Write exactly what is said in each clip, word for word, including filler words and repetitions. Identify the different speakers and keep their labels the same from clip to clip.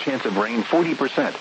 Speaker 1: chance of rain forty percent.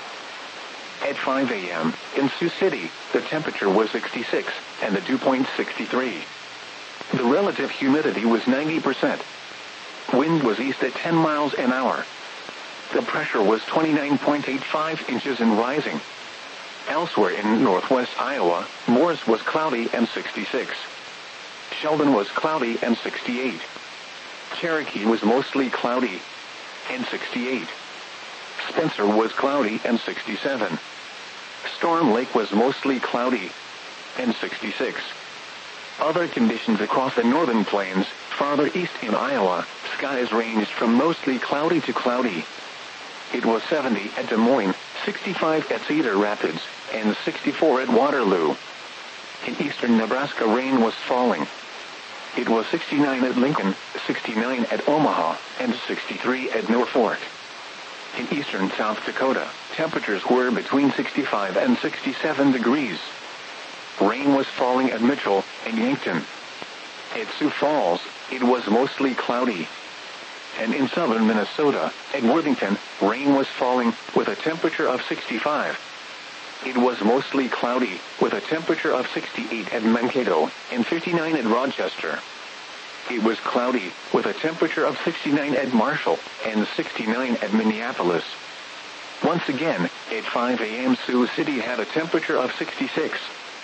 Speaker 1: At five a m in Sioux City, the temperature was sixty-six, and the dew point sixty-three. The relative humidity was ninety percent. Wind was east at ten miles an hour. The pressure was twenty-nine point eight five inches and rising. Elsewhere in northwest Iowa, Morris was cloudy and sixty-six. Sheldon was cloudy and sixty-eight. Cherokee was mostly cloudy and sixty-eight. Spencer was cloudy and sixty-seven. Storm Lake was mostly cloudy and sixty-six. Other conditions across the northern plains, farther east in Iowa, skies ranged from mostly cloudy to cloudy. It was seventy at Des Moines, sixty-five at Cedar Rapids, and sixty-four at Waterloo. In eastern Nebraska, rain was falling. It was sixty-nine at Lincoln, sixty-nine at Omaha, and sixty-three at Norfolk. In eastern South Dakota, temperatures were between sixty-five and sixty-seven degrees. Rain was falling at Mitchell and Yankton. At Sioux Falls, it was mostly cloudy. And in southern Minnesota, at Worthington, rain was falling with a temperature of sixty-five. It was mostly cloudy with a temperature of sixty-eight at Mankato and fifty-nine at Rochester. It was cloudy with a temperature of sixty-nine at Marshall and sixty-nine at Minneapolis. Once again, at five a m Sioux City had a temperature of sixty-six.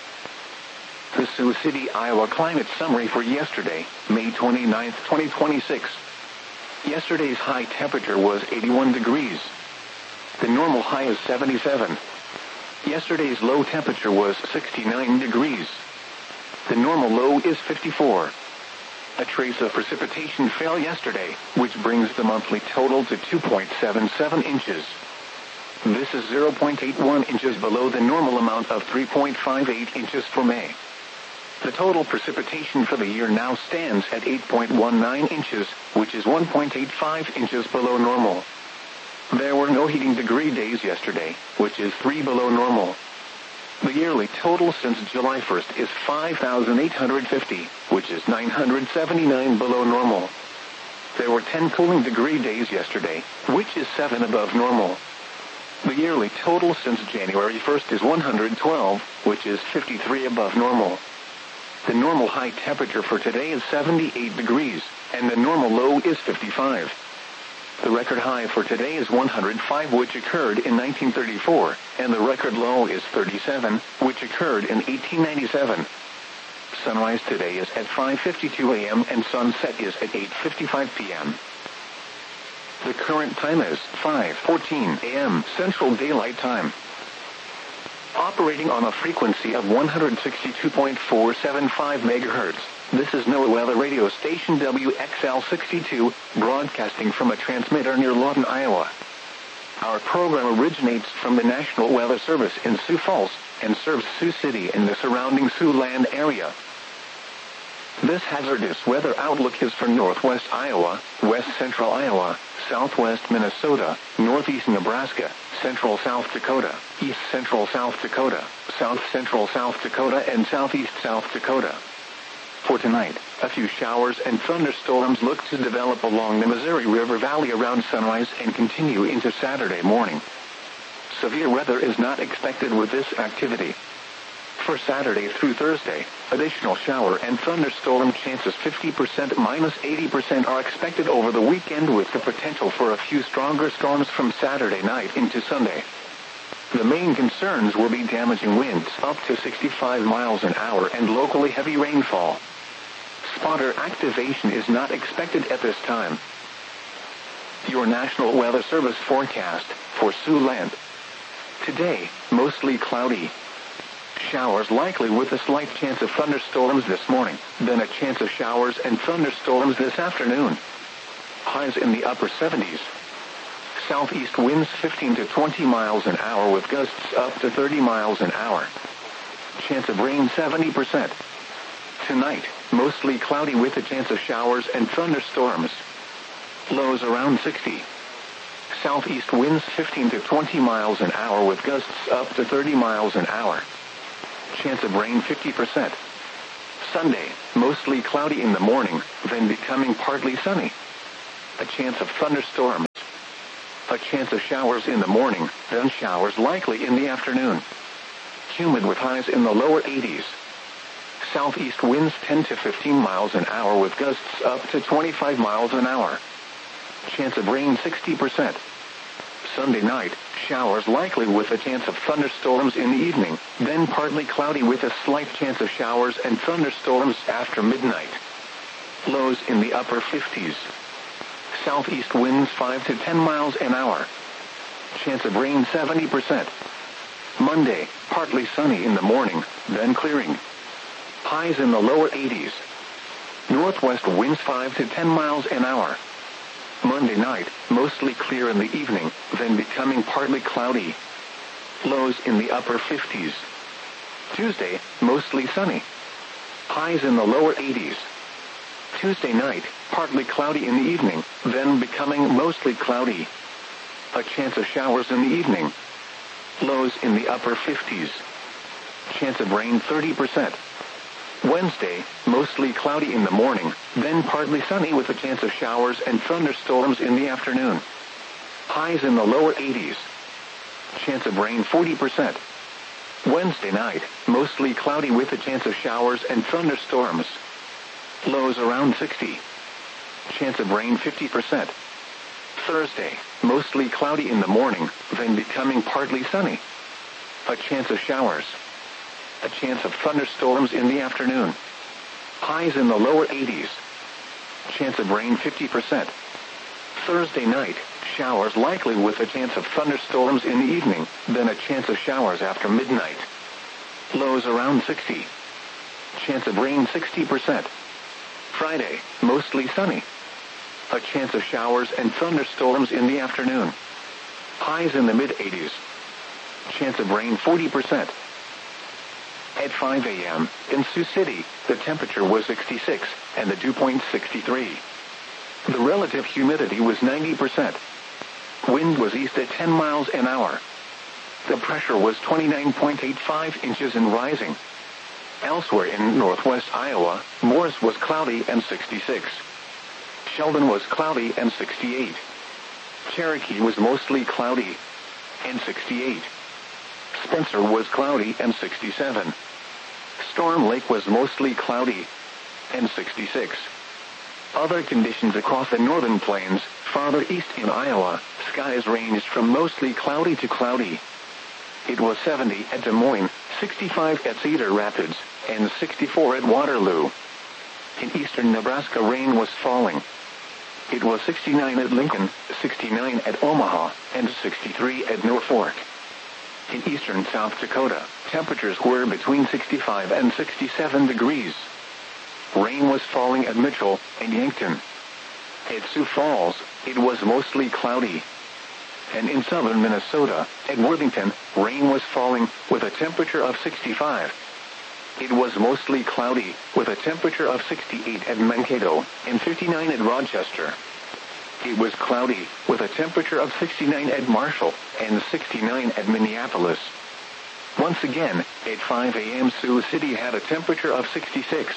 Speaker 1: The Sioux City, Iowa climate summary for yesterday, May twenty-ninth, twenty twenty-six. Yesterday's high temperature was eighty-one degrees. The normal high is seventy-seven. Yesterday's low temperature was sixty-nine degrees. The normal low is fifty-four. A trace of precipitation fell yesterday, which brings the monthly total to two point seven seven inches. This is zero point eight one inches below the normal amount of three point five eight inches for May. The total precipitation for the year now stands at eight point one nine inches, which is one point eight five inches below normal. There were no heating degree days yesterday, which is three below normal. The yearly total since July first is five thousand eight hundred fifty, which is nine hundred seventy-nine below normal. There were ten cooling degree days yesterday, which is seven above normal. The yearly total since January first is one hundred twelve, which is fifty-three above normal. The normal high temperature for today is seventy-eight degrees, and the normal low is fifty-five. The record high for today is one hundred five, which occurred in nineteen thirty-four, and the record low is thirty-seven, which occurred in eighteen ninety-seven. Sunrise today is at five fifty-two a m and sunset is at eight fifty-five p m The current time is five fourteen a m Central Daylight Time. Operating on a frequency of one hundred sixty-two point four seven five megahertz. This is NOAA Weather Radio Station W X L sixty-two, broadcasting from a transmitter near Lawton, Iowa. Our program originates from the National Weather Service in Sioux Falls and serves Sioux City and the surrounding Siouxland area. This hazardous weather outlook is for northwest Iowa, west central Iowa, southwest Minnesota, northeast Nebraska, central South Dakota, east central South Dakota, south central South Dakota, and southeast South Dakota. For tonight, a few showers and thunderstorms look to develop along the Missouri River Valley around sunrise and continue into Saturday morning. Severe weather is not expected with this activity. For Saturday through Thursday, additional shower and thunderstorm chances fifty percent minus eighty percent are expected over the weekend, with the potential for a few stronger storms from Saturday night into Sunday. The main concerns will be damaging winds up to sixty-five miles an hour and locally heavy rainfall. Spotter activation is not expected at this time. Your National Weather Service forecast for Siouxland. Today, mostly cloudy. Showers likely with a slight chance of thunderstorms this morning, then a chance of showers and thunderstorms this afternoon. Highs in the upper seventies. Southeast winds fifteen to twenty miles an hour with gusts up to thirty miles an hour. Chance of rain seventy percent. Tonight, mostly cloudy with a chance of showers and thunderstorms. Lows around sixty. Southeast winds fifteen to twenty miles an hour with gusts up to thirty miles an hour. Chance of rain fifty percent. Sunday, mostly cloudy in the morning, then becoming partly sunny. A chance of thunderstorms. A chance of showers in the morning, then showers likely in the afternoon. Humid with highs in the lower eighties. Southeast winds ten to fifteen miles an hour with gusts up to twenty-five miles an hour. Chance of rain sixty percent. Sunday night, showers likely with a chance of thunderstorms in the evening, then partly cloudy with a slight chance of showers and thunderstorms after midnight. Lows in the upper fifties. Southeast winds five to ten miles an hour. Chance of rain seventy percent. Monday, partly sunny in the morning, then clearing. Highs in the lower eighties. Northwest winds five to ten miles an hour. Monday night, mostly clear in the evening, then becoming partly cloudy. Lows in the upper fifties. Tuesday, mostly sunny. Highs in the lower eighties. Tuesday night, partly cloudy in the evening, then becoming mostly cloudy. A chance of showers in the evening. Lows in the upper fifties. Chance of rain thirty percent. Wednesday, mostly cloudy in the morning, then partly sunny with a chance of showers and thunderstorms in the afternoon. Highs in the lower eighties. Chance of rain forty percent. Wednesday night, mostly cloudy with a chance of showers and thunderstorms. Lows around sixty. Chance of rain fifty percent. Thursday, mostly cloudy in the morning, then becoming partly sunny. A chance of showers. A chance of thunderstorms in the afternoon. Highs in the lower eighties. Chance of rain fifty percent. Thursday night, showers likely with a chance of thunderstorms in the evening, then a chance of showers after midnight. Lows around sixty. Chance of rain sixty percent. Friday, mostly sunny. A chance of showers and thunderstorms in the afternoon. Highs in the mid-eighties. Chance of rain forty percent. At five a.m., in Sioux City, the temperature was sixty-six, and the dew point sixty-three. The relative humidity was ninety percent. Wind was east at ten miles an hour. The pressure was twenty-nine point eight five inches and rising. Elsewhere in northwest Iowa, Morris was cloudy and sixty-six. Sheldon was cloudy and sixty-eight. Cherokee was mostly cloudy and sixty-eight. Spencer was cloudy and sixty-seven. Storm Lake was mostly cloudy and sixty-six. Other conditions across the northern plains, farther east in Iowa, skies ranged from mostly cloudy to cloudy. It was seventy at Des Moines, sixty-five at Cedar Rapids, and sixty-four at Waterloo. In eastern Nebraska, rain was falling. It was sixty-nine at Lincoln, sixty-nine at Omaha, and sixty-three at Norfolk. In eastern South Dakota, temperatures were between sixty-five and sixty-seven degrees. Rain was falling at Mitchell and Yankton. At Sioux Falls, it was mostly cloudy. And in southern Minnesota, at Worthington, rain was falling with a temperature of sixty-five. It was mostly cloudy with a temperature of sixty-eight at Mankato and fifty-nine at Rochester. It was cloudy with a temperature of sixty-nine at Marshall and sixty-nine at Minneapolis. Once again, at five a.m. Sioux City had a temperature of sixty-six.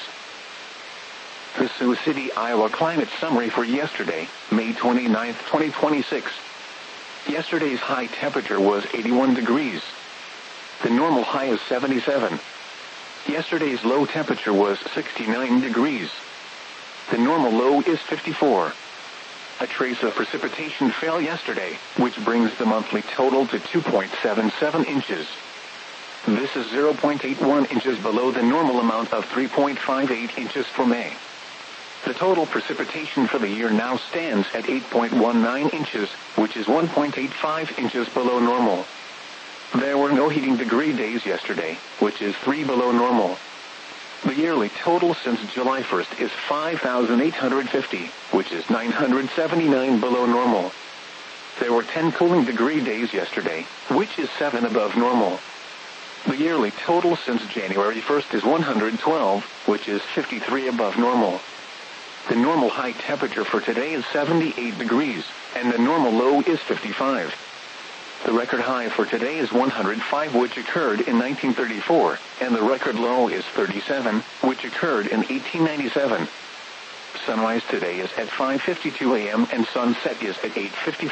Speaker 1: The Sioux City, Iowa climate summary for yesterday, May twenty-ninth, twenty twenty-six. Yesterday's high temperature was eighty-one degrees. The normal high is seventy-seven. Yesterday's low temperature was sixty-nine degrees. The normal low is fifty-four. A trace of precipitation fell yesterday, which brings the monthly total to two point seven seven inches. This is zero point eight one inches below the normal amount of three point five eight inches for May. The total precipitation for the year now stands at eight point one nine inches, which is one point eight five inches below normal. There were no heating degree days yesterday, which is three below normal. The yearly total since July first is five thousand eight hundred fifty, which is nine hundred seventy-nine below normal. There were ten cooling degree days yesterday, which is seven above normal. The yearly total since January first is one hundred twelve, which is fifty-three above normal. The normal high temperature for today is seventy-eight degrees, and the normal low is fifty-five. The record high for today is one hundred five, which occurred in nineteen thirty-four, and the record low is thirty-seven, which occurred in eighteen ninety-seven. Sunrise today is at five fifty-two a.m. and sunset is at eight fifty-four.